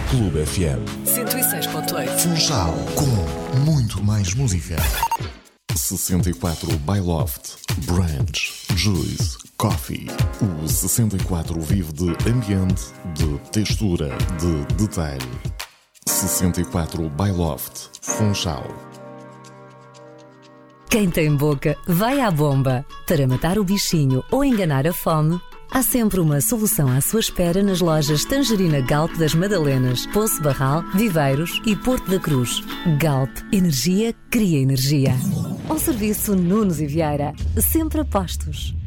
Clube FM 106.8. Funchal, com muito mais música. 64 by Loft, Branch, Juice, Coffee. O 64 vive de ambiente, de textura, de detalhe. 64 by Loft, Funchal. Quem tem boca, vai à bomba. Para matar o bichinho ou enganar a fome, há sempre uma solução à sua espera nas lojas Tangerina Galp das Madalenas, Poço Barral, Viveiros e Porto da Cruz. Galp, energia cria energia. Ao serviço Nunes e Vieira, sempre a postos.